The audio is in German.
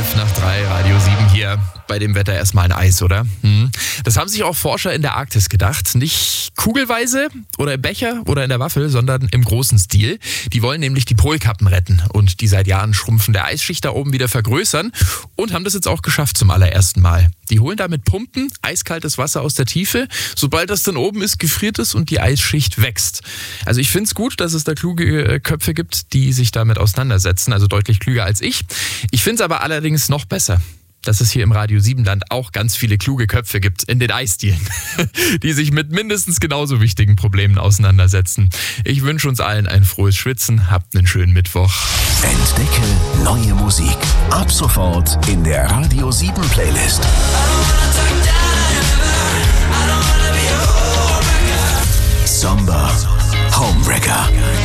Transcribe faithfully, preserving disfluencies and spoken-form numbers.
elf nach drei, Radio sieben hier. Bei dem Wetter erstmal ein Eis, oder? Hm. Das haben sich auch Forscher in der Arktis gedacht. Nicht kugelweise oder im Becher oder in der Waffel, sondern im großen Stil. Die wollen nämlich die Polkappen retten und die seit Jahren schrumpfende Eisschicht da oben wieder vergrößern und haben das jetzt auch geschafft zum allerersten Mal. Die holen damit Pumpen eiskaltes Wasser aus der Tiefe. Sobald das dann oben ist, gefriert es und die Eisschicht wächst. Also ich finde es gut, dass es da kluge Köpfe gibt, die sich damit auseinandersetzen. Also deutlich klüger als ich. Ich finde es aber allerdings noch besser, dass es hier im Radio sieben Land auch ganz viele kluge Köpfe gibt in den Eisdielen, die sich mit mindestens genauso wichtigen Problemen auseinandersetzen. Ich wünsche uns allen ein frohes Schwitzen. Habt einen schönen Mittwoch. Entdecke neue Musik. Ab sofort in der Radio sieben Playlist. Samba Homewrecker.